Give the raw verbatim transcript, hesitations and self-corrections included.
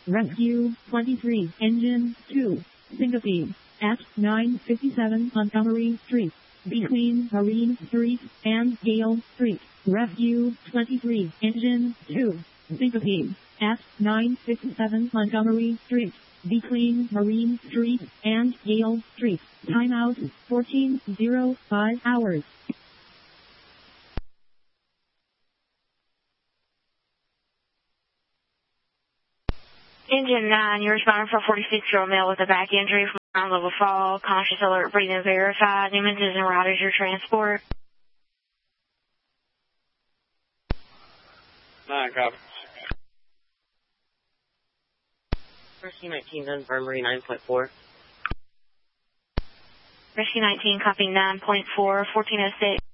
Rescue twenty-three, Engine two, syncope, at nine fifty-seven Montgomery Street, between Marine Street and Gale Street. Rescue twenty-three, Engine two, syncope, at nine fifty-seven Montgomery Street, between Marine Street and Gale Street. Timeout fourteen oh five hours. Engine nine, you're responding for a forty-six-year-old male with a back injury from ground level fall. Conscious, alert, breathing verified. Newman's is en route as your transport. Nine, copy. Rescue nineteen, infirmary nine point four. Rescue nineteen, copy nine point four, fourteen oh six.